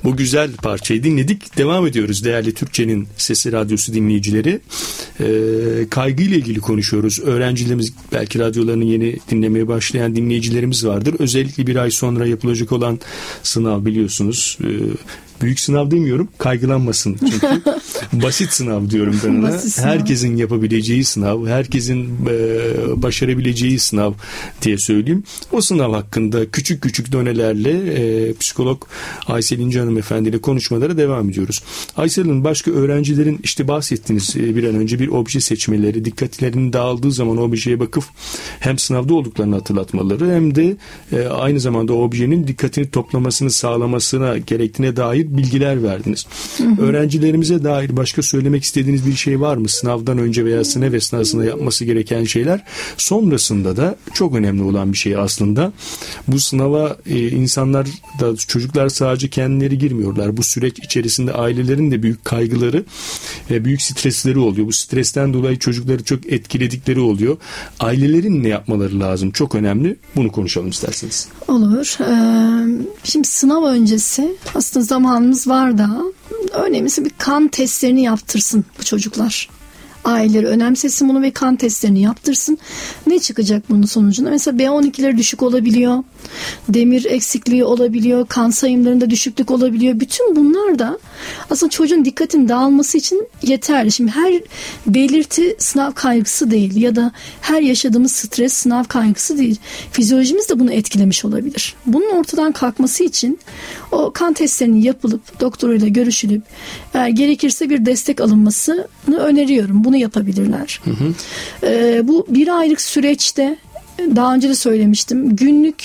Bu güzel parçayı dinledik. Devam ediyoruz değerli Türkçenin Sesi Radyosu dinleyicileri. Kaygıyla ilgili konuşuyoruz. Öğrencilerimiz, belki radyolarını yeni dinlemeye başlayan dinleyicilerimiz vardır. Özellikle bir ay sonra yapılacak olan sınav, biliyorsunuz. Büyük sınav demiyorum, kaygılanmasın çünkü. Basit sınav diyorum ben ona. Herkesin yapabileceği sınav, herkesin başarabileceği sınav diye söyleyeyim. O sınav hakkında küçük küçük donelerle psikolog Aysel İnce Hanımefendi ile konuşmalara devam ediyoruz. Aysel Hanım, başka öğrencilerin işte bahsettiğiniz bir an önce bir obje seçmeleri, dikkatlerinin dağıldığı zaman objeye bakıp hem sınavda olduklarını hatırlatmaları hem de aynı zamanda o objenin dikkatini toplamasını sağlamasına gerektiğine dair bilgiler verdiniz. Öğrencilerimize dair başka söylemek istediğiniz bir şey var mı? Sınavdan önce veya sınav esnasında yapması gereken şeyler. Sonrasında da çok önemli olan bir şey aslında. Bu sınava insanlar da, çocuklar sadece kendileri girmiyorlar. Bu süreç içerisinde ailelerin de büyük kaygıları ve büyük stresleri oluyor. Bu stresten dolayı çocukları çok etkiledikleri oluyor. Ailelerin ne yapmaları lazım? Çok önemli. Bunu konuşalım isterseniz. Olur. Şimdi sınav öncesi aslında zamanımız var da önemlisi bir kan testlerini yaptırsın bu çocuklar. Aileleri önemsesin bunu ve kan testlerini yaptırsın. Ne çıkacak bunun sonucunda? Mesela B12'leri düşük olabiliyor. Demir eksikliği olabiliyor. Kan sayımlarında düşüklük olabiliyor. Bütün bunlar da aslında çocuğun dikkatinin dağılması için yeterli. Şimdi her belirti sınav kaygısı değil ya da her yaşadığımız stres sınav kaygısı değil. Fizyolojimiz de bunu etkilemiş olabilir. Bunun ortadan kalkması için o kan testlerinin yapılıp doktoruyla görüşülüp eğer gerekirse bir destek alınmasını öneriyorum. Bunu yapabilirler. Bu bir aylık süreçte daha önce de söylemiştim. Günlük